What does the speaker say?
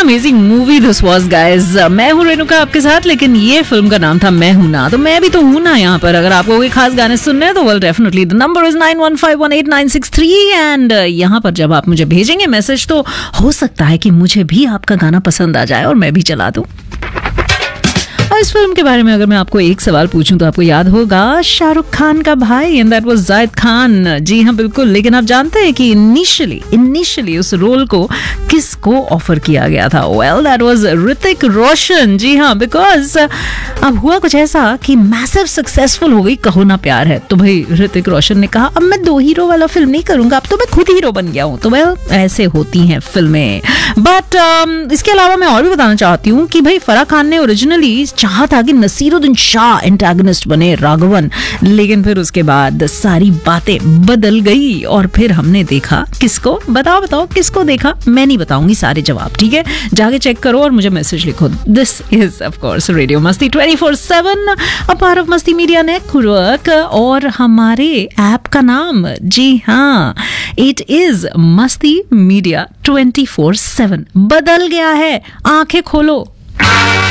Amazing movie this was guys. मैं हूँ रेणुका आपके साथ, लेकिन ये फिल्म का नाम था मैं हूं ना, तो मैं भी तो हूं ना यहाँ पर। अगर आपको कोई खास गाने सुनने हैं तो well definitely the number is 91518963 and यहाँ पर जब आप मुझे भेजेंगे मैसेज तो हो सकता है कि मुझे भी आपका गाना पसंद आ जाए और मैं भी चला दूं। इस फिल्म के बारे में अगर मैं आपको एक सवाल पूछूं तो आपको याद होगा शाहरुख खान का भाई, and that was Zahid Khan. जी हाँ बिल्कुल, लेकिन आप जानते हैं कि इनिशियली उस रोल को किसको ऑफर किया गया था? Well that was Hrithik Roshan. जी हाँ, बिकॉज अब हुआ कुछ ऐसा कि मैसिव सक्सेसफुल हो गई कहो ना प्यार है, तो भाई ऋतिक रोशन ने कहा अब मैं 2 हीरो वाला फिल्म नहीं करूंगा, अब तो मैं खुद हीरो बन गया हूँ। तो वेल ऐसे होती हैं फिल्में। बट इसके अलावा मैं और भी बताना चाहती हूँ कि भाई फराह खान ने ओरिजिनली चाहा था कि नसीरुद्दीन शाह एंटागनिस्ट बने राघवन, लेकिन फिर उसके बाद सारी बातें बदल गई और फिर हमने देखा किसको? बताओ किसको देखा? मैं नहीं बताऊंगी सारे जवाब, ठीक है? जाके चेक करो और मुझे मैसेज लिखो। This is of course radio मस्ती 24/7, अ पार्ट ऑफ मस्ती मीडिया नेटवर्क, और हमारे ऐप का नाम, जी हाँ, इट इज मस्ती मीडिया 24/7। बदल गया है, आंखें खोलो।